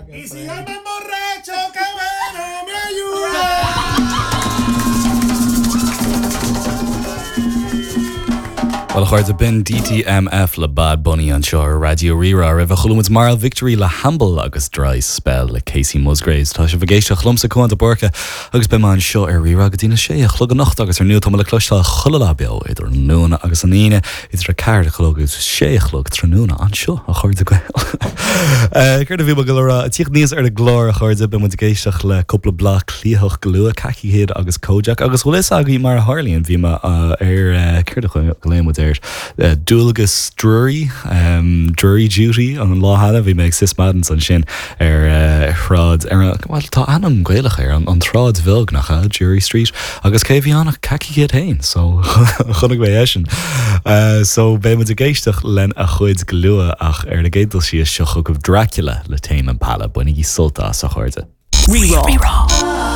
Y si yo me emborracho, que bueno me ayuda. Well, chuir bin DTMF le Bad Bunny an seo Radio Rira a bheith chulúmid mar Victory le Hamble agus dry spell le Casey Musgraves. Tá se bhgéiste chlumsa chuan a borcha agus be man seo Rira go dtína sé a chlog an nacht agus nu tá le cloiste chola beo idir núna agus an íine idir a ceir a chlógus sé chlog tróna an seo a chuir de gweil. Cuir a bhí go a tíoch níos de glór a chuirde be mu géisteach le coppla bla clíoch glua cacihéad agus Kojak agus bhfuil is agaí mar Harlíonn bhí me cuir a goléimú Dúlagus Drury Duty an láhanana bhí méid sis madans an sin chrád tá anam gcuilech an trád bhilg nach Jury Street agus cé bhí annach cacihéad hain so chunig bhéh sin so bé mu géisteach len a chuid glua ach na gédal si seocha go Dracula le téim an pala bunig í solta sa chuirde. Rerá.